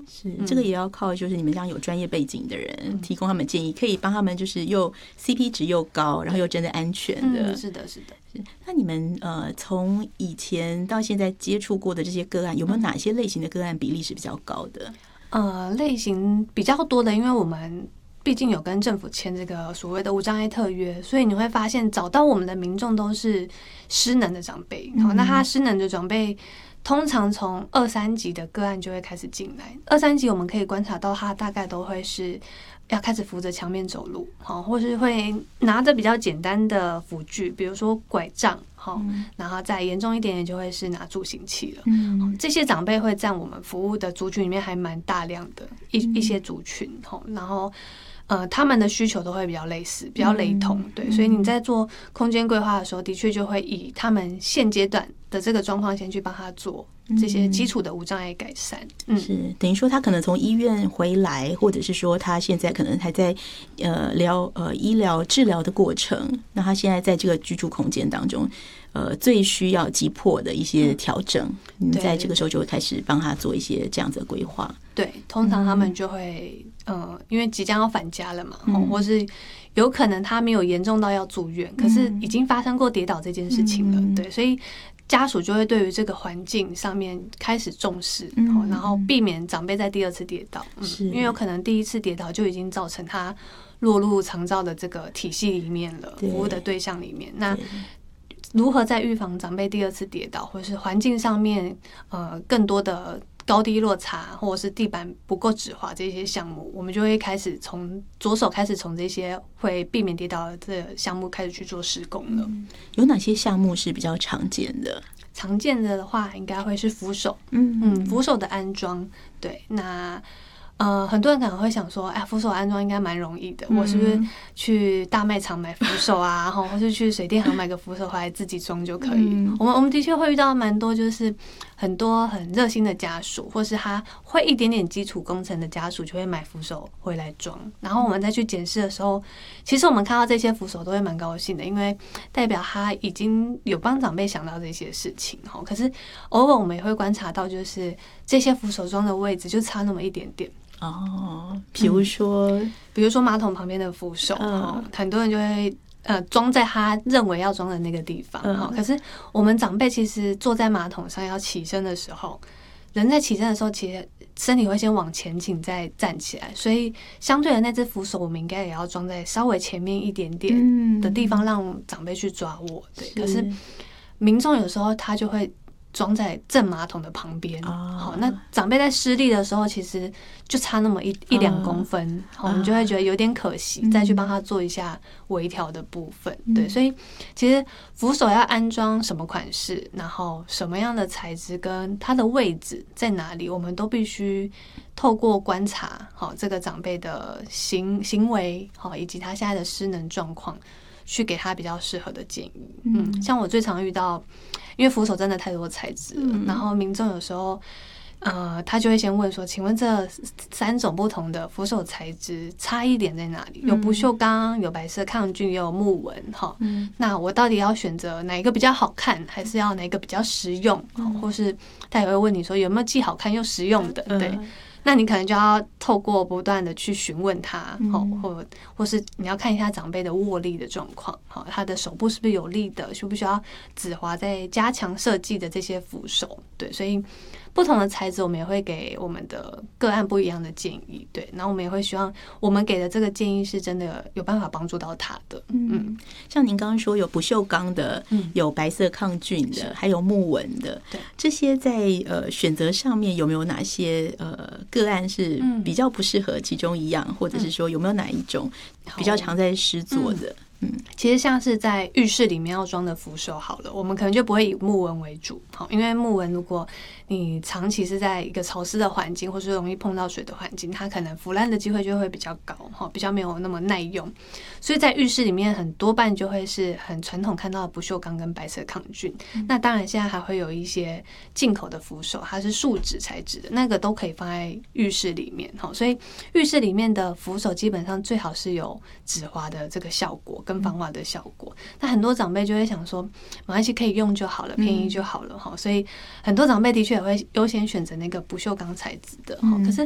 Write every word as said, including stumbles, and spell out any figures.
是，这个也要靠就是你们这样有专业背景的人提供他们建议，可以帮他们就是又 C P 值又高，然后又真的安全的。 嗯、是的，是的。 是，那你们呃从以前到现在接触过的这些个案，有没有哪些类型的个案比例是比较高的？ 呃，类型比较多的，因为我们毕竟有跟政府签这个所谓的无障碍特约，所以你会发现找到我们的民众都是失能的长辈。好、嗯，那他失能的长辈通常从二三级的个案就会开始进来。二三级我们可以观察到，他大概都会是要开始扶着墙面走路，好，或是会拿着比较简单的辅具，比如说拐杖，好，然后再严重一点点就会是拿助行器了。嗯，这些长辈会占我们服务的族群里面还蛮大量的一一些族群，好，然后。呃，他们的需求都会比较类似，比较雷同，嗯、对，所以你在做空间规划的时候，的确就会以他们现阶段的这个状况先去帮他做这些基础的无障碍改善。嗯， 是等于说他可能从医院回来，或者是说他现在可能还在呃疗呃医疗治疗的过程，那他现在在这个居住空间当中。呃，最需要急迫的一些调整，你们在这个时候就会开始帮他做一些这样子的规划。 对，通常他们就会，嗯、呃，因为即将要返家了嘛，嗯、或是有可能他没有严重到要住院，可是已经发生过跌倒这件事情了，嗯、对，所以家属就会对于这个环境上面开始重视，嗯、然后避免长辈在第二次跌倒，嗯、因为有可能第一次跌倒就已经造成他落入长照的这个体系里面了，服务的对象里面，那。如何在预防长辈第二次跌倒，或是环境上面呃更多的高低落差，或者是地板不够止滑这些项目，我们就会开始从着手开始从这些会避免跌倒的这个项目开始去做施工了。嗯、 有哪些项目是比较常见的？ 常见的的话，应该会是扶手，嗯嗯，扶手的安装，对，那。呃，很多人可能会想说，哎，扶手安装应该蛮容易的，嗯、我是不是去大卖场买扶手啊，然后或是去水电行买个扶手回来自己装就可以？嗯、我们我们的确会遇到蛮多，就是很多很热心的家属，或是他会一点点基础工程的家属，就会买扶手回来装。然后我们再去检视的时候，其实我们看到这些扶手都会蛮高兴的，因为代表他已经有帮长辈想到这些事情。可是偶尔我们也会观察到，就是这些扶手装的位置就差那么一点点。 哦，比如说、嗯， 比如说马桶旁边的扶手，嗯、很多人就会呃装在他认为要装的那个地方。嗯、可是我们长辈其实坐在马桶上要起身的时候，人在起身的时候，其实身体会先往前倾，再站起来，所以相对的那只扶手，我们应该也要装在稍微前面一点点的地方，让长辈去抓握。对，可是民众有时候他就会。装在正马桶的旁边，好、哦，那长辈在施力的时候，其实就差那么一一两公分，好、哦，你就会觉得有点可惜，嗯、再去帮他做一下微调的部分，嗯、对，所以其实扶手要安装什么款式，然后什么样的材质跟它的位置在哪里，我们都必须透过观察，好、哦，这个长辈的行行为，好、哦，以及他现在的失能状况。去给他比较适合的建议，嗯，像我最常遇到，因为扶手真的太多材质了，嗯、然后民众有时候，呃，他就会先问说，请问这三种不同的扶手材质差异点在哪里？有不锈钢，有白色抗菌，也有木纹，哈，嗯、那我到底要选择哪一个比较好看，还是要哪一个比较实用？嗯、或是他也会问你说，有没有既好看又实用的？对。嗯那你可能就要透过不断的去询问他，嗯、或或是你要看一下长辈的握力的状况，他的手部是不是有力的，需不需要止滑再加强设计的这些扶手，对，所以不同的材质我们也会给我们的个案不一样的建议，对，然后我们也会希望我们给的这个建议是真的有办法帮助到他的。嗯， 嗯像您刚刚说有不锈钢的，嗯、有白色抗菌的，还有木纹的，对，这些在呃选择上面有没有哪些呃个案是比较不适合其中一样，嗯、或者是说有没有哪一种比较常在施作的？嗯， 其实像是在浴室里面要装的扶手好了，我们可能就不会以木纹为主，好，因为木纹如果你长期是在一个潮湿的环境，或是容易碰到水的环境，它可能腐烂的机会就会比较高，比较没有那么耐用。所以在浴室里面很多半就会是很传统看到的不锈钢跟白色抗菌。嗯、那当然现在还会有一些进口的扶手，它是树脂材质的，那个都可以放在浴室里面。所以浴室里面的扶手基本上最好是有止滑的这个效果跟防滑的效果。那很多长辈就会想说，没关系，可以用就好了，便宜就好了。嗯、所以很多长辈的确也会优先选择那个不锈钢材质的。嗯、可是